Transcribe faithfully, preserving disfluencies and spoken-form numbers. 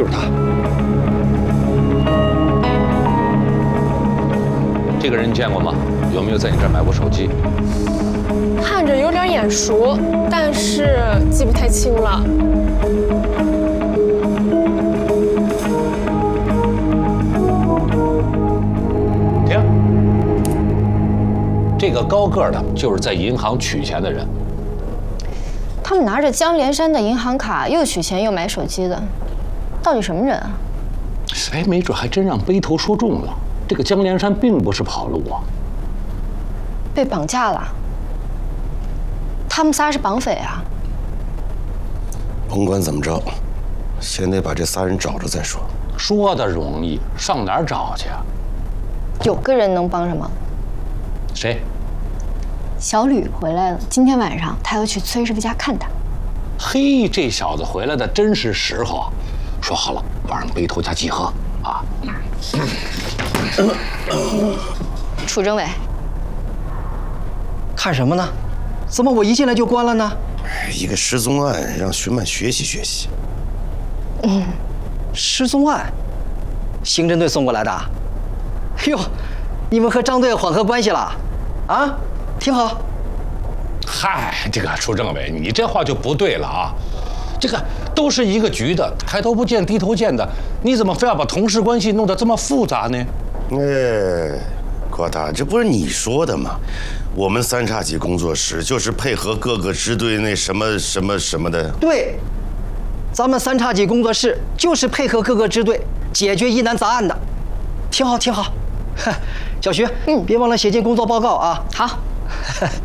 就是他。 这个人你见过吗？有没有在你这儿买过手机？ 看着有点眼熟，但是记不太清了。 停！这个高个儿的就是在银行取钱的人。 他们拿着江连山的银行卡，又取钱又买手机的，到底什么人啊？ 哎，没准还真让背头说中了。这个江连山并不是跑路啊， 被绑架了。他们仨是绑匪啊！ 甭管怎么着，先得把这仨人找着再说。 说的容易，上哪儿找去啊？ 有个人能帮上忙。 谁？ 小吕回来了，今天晚上他要去崔师傅家看他。 嘿，这小子回来的真是时候啊！说好了，晚上背头家集合啊！ 楚政委， 看什么呢？怎么我一进来就关了呢？ 一个失踪案，让徐曼学习学习。 嗯，失踪案，刑侦队送过来的。哎呦，你们和张队缓和关系了？啊，挺好。 嗨，这个楚政委，你这话就不对了啊！这个都是一个局的，抬头不见低头见的，你怎么非要把同事关系弄得这么复杂呢？ 哎，郭大，这不是你说的吗？我们三叉戟工作室就是配合各个支队那什么什么什么的。 对，咱们三叉戟工作室就是配合各个支队解决疑难杂案的，挺好挺好。小徐，嗯，别忘了写进工作报告啊。 好。